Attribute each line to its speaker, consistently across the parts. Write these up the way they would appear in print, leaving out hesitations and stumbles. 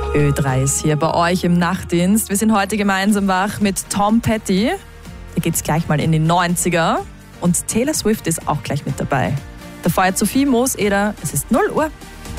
Speaker 1: Ö3 ist hier bei euch im Nachtdienst. Wir sind heute gemeinsam wach mit Tom Petty. Da geht's gleich mal in die 90er. Und Taylor Swift ist auch gleich mit dabei. Davor jetzt Sophie Moos-Eder. Es ist 0 Uhr.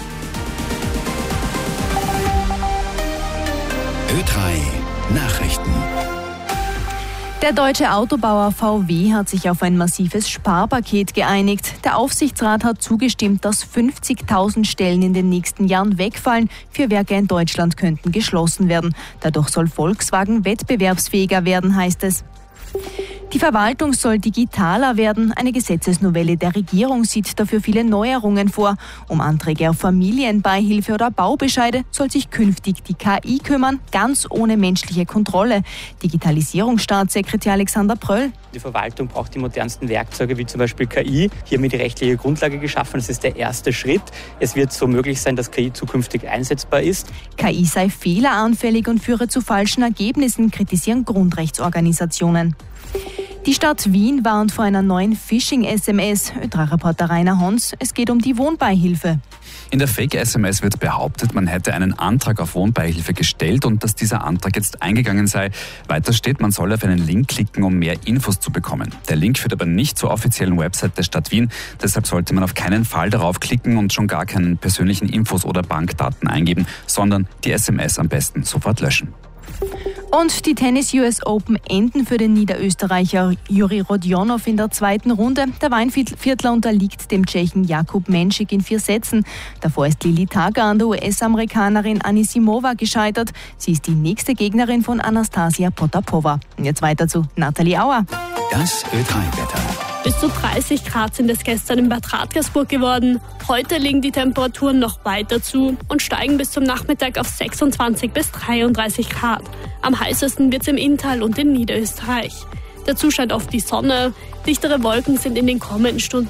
Speaker 2: Ö3 Nachrichten.
Speaker 3: Der deutsche Autobauer VW hat sich auf ein massives Sparpaket geeinigt. Der Aufsichtsrat hat zugestimmt, dass 50.000 Stellen in den nächsten Jahren wegfallen. 4 Werke in Deutschland könnten geschlossen werden. Dadurch soll Volkswagen wettbewerbsfähiger werden, heißt es. Die Verwaltung soll digitaler werden. Eine Gesetzesnovelle der Regierung sieht dafür viele Neuerungen vor. Um Anträge auf Familienbeihilfe oder Baubescheide soll sich künftig die KI kümmern, ganz ohne menschliche Kontrolle. Digitalisierungsstaatssekretär Alexander Pröll.
Speaker 4: Die Verwaltung braucht die modernsten Werkzeuge, wie zum Beispiel KI. Hier haben wir die rechtliche Grundlage geschaffen. Das ist der erste Schritt. Es wird so möglich sein, dass KI zukünftig einsetzbar ist.
Speaker 3: KI sei fehleranfällig und führe zu falschen Ergebnissen, kritisieren Grundrechtsorganisationen. Die Stadt Wien warnt vor einer neuen Phishing-SMS. Ö3-Reporter Rainer Hons, es geht um die Wohnbeihilfe.
Speaker 5: In der Fake-SMS wird behauptet, man hätte einen Antrag auf Wohnbeihilfe gestellt und dass dieser Antrag jetzt eingegangen sei. Weiter steht, man soll auf einen Link klicken, um mehr Infos zu bekommen. Der Link führt aber nicht zur offiziellen Website der Stadt Wien. Deshalb sollte man auf keinen Fall darauf klicken und schon gar keinen persönlichen Infos oder Bankdaten eingeben, sondern die SMS am besten sofort löschen.
Speaker 3: Und die Tennis-US Open enden für den Niederösterreicher Juri Rodionov in der zweiten Runde. Der Weinviertler unterliegt dem Tschechen Jakub Menšik in 4 Sätzen. Davor ist Lili Tager an der US-Amerikanerin Anisimova gescheitert. Sie ist die nächste Gegnerin von Anastasia Potapova. Und jetzt weiter zu Nathalie Auer.
Speaker 2: Das Ö3-Wetter.
Speaker 6: Bis zu 30 Grad sind es gestern in Bad Radkersburg geworden. Heute legen die Temperaturen noch weiter zu und steigen bis zum Nachmittag auf 26 bis 33 Grad. Am heißesten wird es im Inntal und in Niederösterreich. Dazu scheint oft die Sonne. Dichtere Wolken sind in den kommenden Stunden